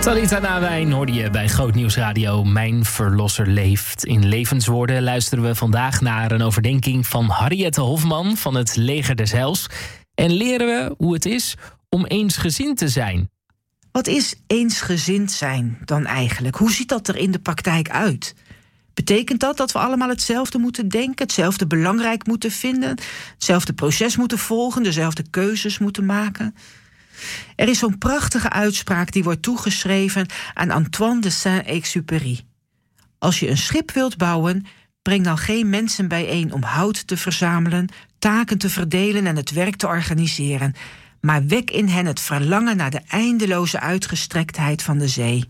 Talita Nawijn hoorde je bij Groot Nieuws Radio. Mijn verlosser leeft. In Levenswoorden luisteren we vandaag naar een overdenking van Harriette Hofman van het Leger des Heils. En leren we hoe het is om eensgezind te zijn. Wat is eensgezind zijn dan eigenlijk? Hoe ziet dat er in de praktijk uit? Betekent dat we allemaal hetzelfde moeten denken, hetzelfde belangrijk moeten vinden, hetzelfde proces moeten volgen, dezelfde keuzes moeten maken? Er is zo'n prachtige uitspraak die wordt toegeschreven aan Antoine de Saint-Exupéry. Als je een schip wilt bouwen, breng dan geen mensen bijeen om hout te verzamelen, taken te verdelen en het werk te organiseren, maar wek in hen het verlangen naar de eindeloze uitgestrektheid van de zee.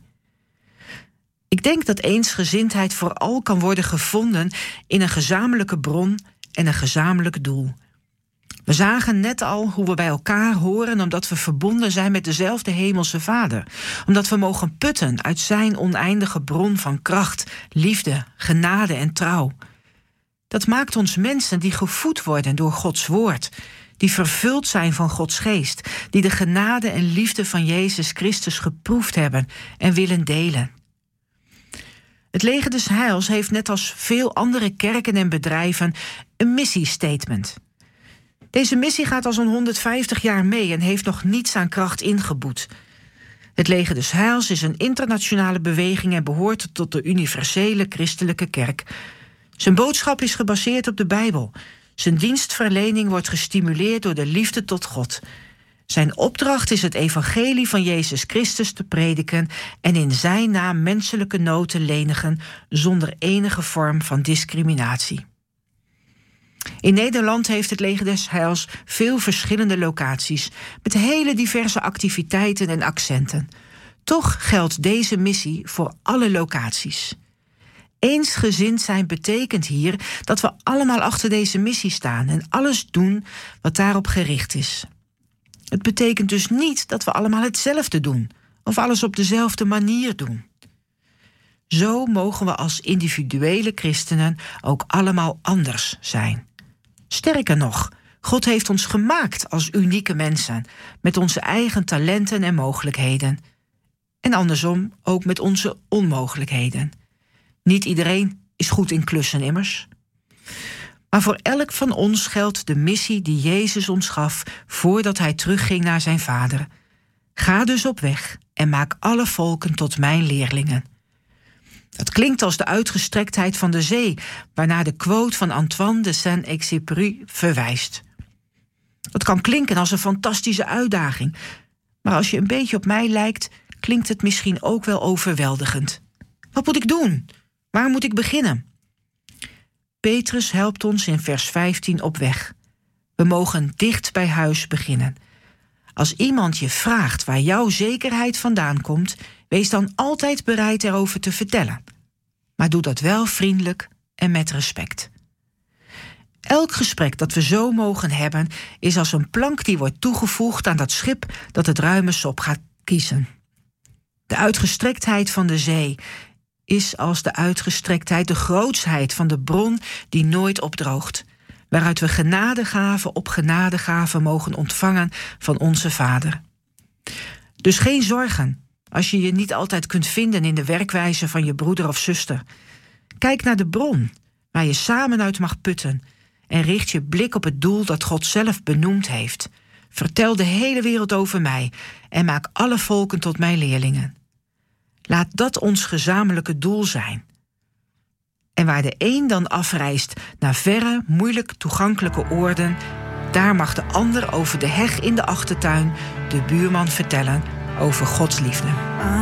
Ik denk dat eensgezindheid vooral kan worden gevonden in een gezamenlijke bron en een gezamenlijk doel. We zagen net al hoe we bij elkaar horen omdat we verbonden zijn met dezelfde hemelse Vader. Omdat we mogen putten uit zijn oneindige bron van kracht, liefde, genade en trouw. Dat maakt ons mensen die gevoed worden door Gods woord, die vervuld zijn van Gods geest, die de genade en liefde van Jezus Christus geproefd hebben en willen delen. Het Leger des Heils heeft net als veel andere kerken en bedrijven een missiestatement. Deze missie gaat al zo'n 150 jaar mee en heeft nog niets aan kracht ingeboet. Het Leger des Heils is een internationale beweging en behoort tot de universele christelijke kerk. Zijn boodschap is gebaseerd op de Bijbel. Zijn dienstverlening wordt gestimuleerd door de liefde tot God. Zijn opdracht is het evangelie van Jezus Christus te prediken en in zijn naam menselijke nood te lenigen zonder enige vorm van discriminatie. In Nederland heeft het Leger des Heils veel verschillende locaties met hele diverse activiteiten en accenten. Toch geldt deze missie voor alle locaties. Eensgezind zijn betekent hier dat we allemaal achter deze missie staan en alles doen wat daarop gericht is. Het betekent dus niet dat we allemaal hetzelfde doen of alles op dezelfde manier doen. Zo mogen we als individuele christenen ook allemaal anders zijn. Sterker nog, God heeft ons gemaakt als unieke mensen, met onze eigen talenten en mogelijkheden. En andersom ook met onze onmogelijkheden. Niet iedereen is goed in klussen immers. Maar voor elk van ons geldt de missie die Jezus ons gaf voordat hij terugging naar zijn Vader. Ga dus op weg en maak alle volken tot mijn leerlingen. Dat klinkt als de uitgestrektheid van de zee, waarnaar de quote van Antoine de Saint-Exupéry verwijst. Dat kan klinken als een fantastische uitdaging, maar als je een beetje op mij lijkt, klinkt het misschien ook wel overweldigend. Wat moet ik doen? Waar moet ik beginnen? Petrus helpt ons in vers 15 op weg. We mogen dicht bij huis beginnen. Als iemand je vraagt waar jouw zekerheid vandaan komt, wees dan altijd bereid erover te vertellen. Maar doe dat wel vriendelijk en met respect. Elk gesprek dat we zo mogen hebben, is als een plank die wordt toegevoegd aan dat schip dat het ruime sop gaat kiezen. De uitgestrektheid van de zee is als de uitgestrektheid, de grootsheid van de bron die nooit opdroogt, waaruit we genadegave op genadegave mogen ontvangen van onze Vader. Dus geen zorgen als je je niet altijd kunt vinden in de werkwijze van je broeder of zuster. Kijk naar de bron, waar je samen uit mag putten, en richt je blik op het doel dat God zelf benoemd heeft. Vertel de hele wereld over mij en maak alle volken tot mijn leerlingen. Laat dat ons gezamenlijke doel zijn. En waar de een dan afreist naar verre, moeilijk toegankelijke oorden, daar mag de ander over de heg in de achtertuin de buurman vertellen over Gods liefde.